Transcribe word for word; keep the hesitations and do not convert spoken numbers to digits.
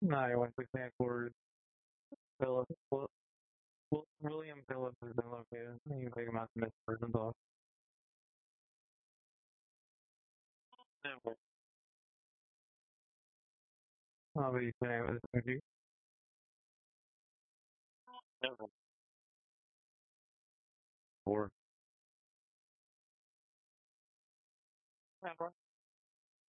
No, I went to Stanford. Phillips. Well, well, William Phillips has been located. You can take him out to Miss Rosenthal. Never. Oh, but he's saying it was energy. Never. Four. Never.